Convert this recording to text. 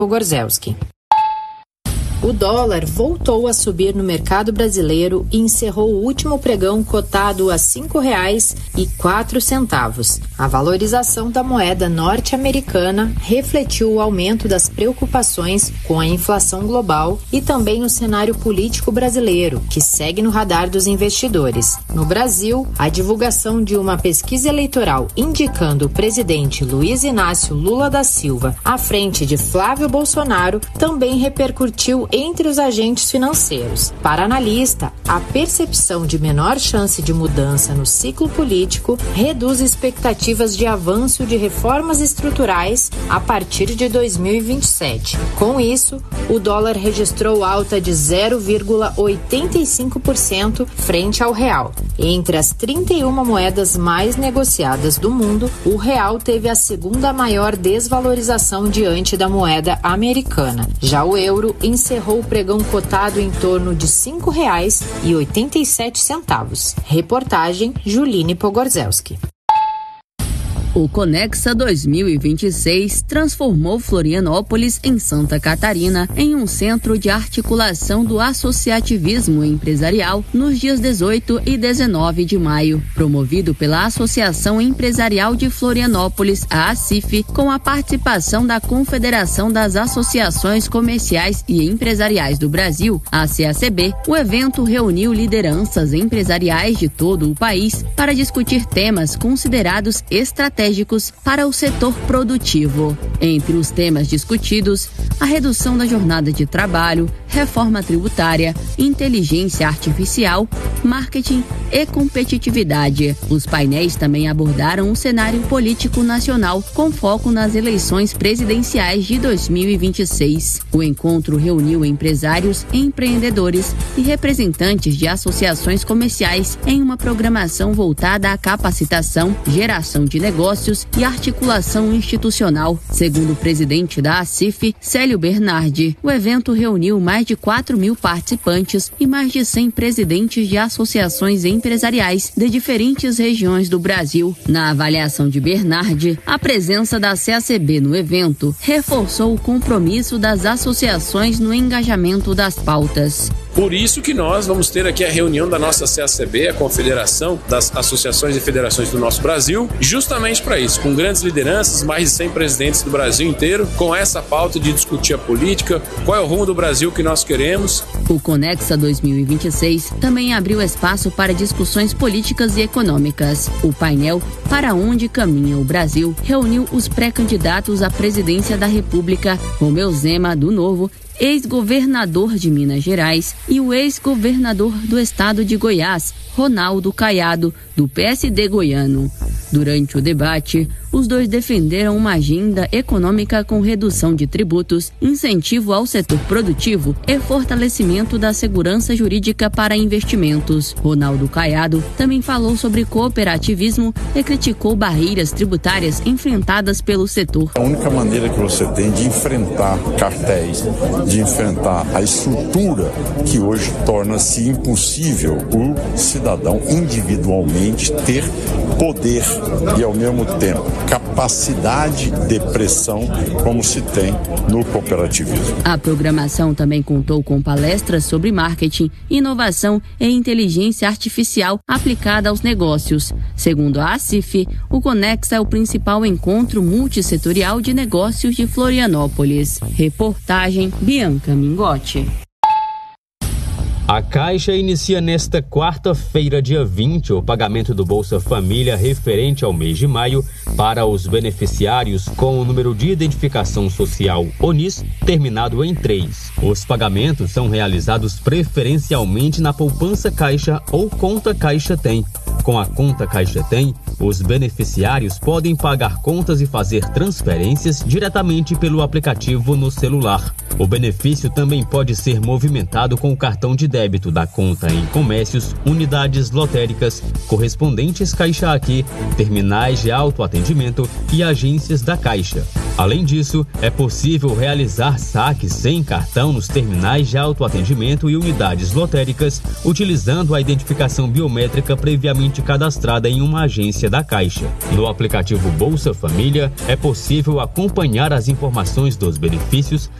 Pogorzelski. O dólar voltou a subir no mercado brasileiro e encerrou o último pregão cotado a R$ 5,04. A valorização da moeda norte-americana refletiu o aumento das preocupações com a inflação global e também o cenário político brasileiro, que segue no radar dos investidores. No Brasil, a divulgação de uma pesquisa eleitoral indicando o presidente Luiz Inácio Lula da Silva à frente de Flávio Bolsonaro também repercutiu entre os agentes financeiros. Para analista, a percepção de menor chance de mudança no ciclo político reduz expectativas de avanço de reformas estruturais a partir de 2027. Com isso, o dólar registrou alta de 0,85% frente ao real. Entre as 31 moedas mais negociadas do mundo, o real teve a segunda maior desvalorização diante da moeda americana. Já o euro encerrou o pregão cotado em torno de R$ 5,87. Reportagem Juline Pogorzelski. O Conexa 2026 transformou Florianópolis, em Santa Catarina, em um centro de articulação do associativismo empresarial nos dias 18 e 19 de maio. Promovido pela Associação Empresarial de Florianópolis, a ACIF, com a participação da Confederação das Associações Comerciais e Empresariais do Brasil, a CACB, o evento reuniu lideranças empresariais de todo o país para discutir temas considerados estratégicos para o setor produtivo. Entre os temas discutidos, a redução da jornada de trabalho, reforma tributária, inteligência artificial, marketing e competitividade. Os painéis também abordaram o cenário político nacional, com foco nas eleições presidenciais de 2026. O encontro reuniu empresários, empreendedores e representantes de associações comerciais em uma programação voltada à capacitação, geração de negócios e articulação institucional. Segundo o presidente da ACIF, Célio Bernardi, o evento reuniu mais de 4.000 participantes e mais de 100 presidentes de associações empresariais de diferentes regiões do Brasil. Na avaliação de Bernardi, a presença da CACB no evento reforçou o compromisso das associações no engajamento das pautas. Por isso que nós vamos ter aqui a reunião da nossa CACB, a Confederação das Associações e Federações do nosso Brasil, justamente para isso, com grandes lideranças, mais de 100 presidentes do Brasil inteiro, com essa pauta de discutir a política, qual é o rumo do Brasil que nós queremos. O Conexa 2026 também abriu espaço para discussões políticas e econômicas. O painel Para Onde Caminha o Brasil reuniu os pré-candidatos à presidência da República, Romeu Zema, do Novo, ex-governador de Minas Gerais, e o ex-governador do estado de Goiás, Ronaldo Caiado, do PSD goiano. Durante o debate, os dois defenderam uma agenda econômica com redução de tributos, incentivo ao setor produtivo e fortalecimento da segurança jurídica para investimentos. Ronaldo Caiado também falou sobre cooperativismo e criticou barreiras tributárias enfrentadas pelo setor. A única maneira que você tem de enfrentar cartéis, de enfrentar a estrutura que hoje torna-se impossível o cidadão individualmente ter poder e, ao mesmo tempo, capacidade de pressão como se tem no cooperativismo. A programação também contou com palestras sobre marketing, inovação e inteligência artificial aplicada aos negócios. Segundo a ACIF, o Conexa é o principal encontro multissetorial de negócios de Florianópolis. Reportagem Bianca Mingotti. A Caixa inicia nesta quarta-feira, dia 20, o pagamento do Bolsa Família referente ao mês de maio para os beneficiários com o número de identificação social ONIS terminado em 3. Os pagamentos são realizados preferencialmente na poupança Caixa ou conta Caixa Tem. Com a conta Caixa Tem, os beneficiários podem pagar contas e fazer transferências diretamente pelo aplicativo no celular. O benefício também pode ser movimentado com o cartão de débito da conta em comércios, unidades lotéricas, correspondentes Caixa Aqui, terminais de autoatendimento e agências da Caixa. Além disso, é possível realizar saques sem cartão nos terminais de autoatendimento e unidades lotéricas, utilizando a identificação biométrica previamente cadastrada em uma agência da Caixa. No aplicativo Bolsa Família, é possível acompanhar as informações dos benefícios